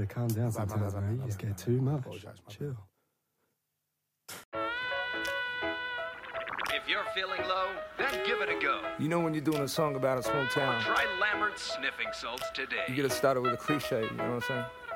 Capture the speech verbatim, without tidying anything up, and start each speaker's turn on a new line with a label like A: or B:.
A: calm down sometimes, man. You just get too much. Chill.
B: If you're feeling low, then give it a go.
C: You know when you're doing a song about a small town,
B: Try Lambert's Sniffing Salts today.
C: you gotta start it with a cliche, you know what I'm saying?